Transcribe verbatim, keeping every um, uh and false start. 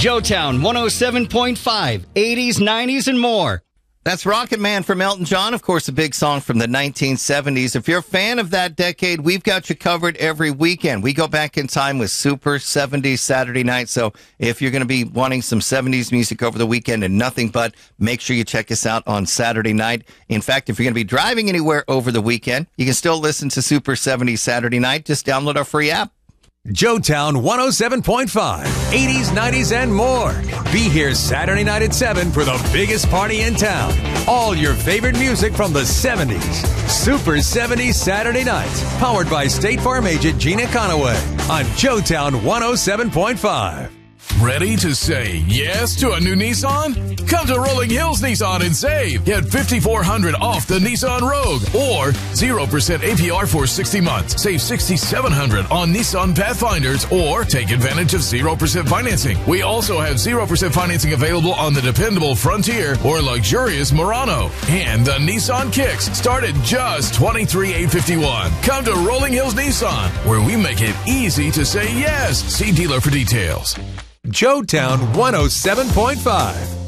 Joetown one oh seven point five, eighties, nineties, and more. That's Rocket Man from Elton John, of course, a big song from the nineteen seventies. If you're a fan of that decade, we've got you covered every weekend. We go back in time with Super seventies Saturday night. So if you're going to be wanting some seventies music over the weekend and nothing but, make sure you check us out on Saturday night. In fact, if you're going to be driving anywhere over the weekend, you can still listen to Super seventies Saturday night. Just download our free app. Joetown one oh seven point five, eighties, nineties, and more. Be here Saturday night at seven for the biggest party in town. All your favorite music from the seventies. Super seventies Saturday night. Powered by State Farm agent Gina Conaway on Joetown one oh seven point five. Ready to say yes to a new Nissan? Come to Rolling Hills Nissan and save. Get five thousand four hundred dollars off the Nissan Rogue or zero percent A P R for sixty months. Save six thousand seven hundred dollars on Nissan Pathfinders or take advantage of zero percent financing. We also have zero percent financing available on the dependable Frontier or luxurious Murano. And the Nissan Kicks start at just twenty-three thousand eight hundred fifty-one dollars. Come to Rolling Hills Nissan, where we make it easy to say yes. See dealer for details. Joetown one oh seven point five.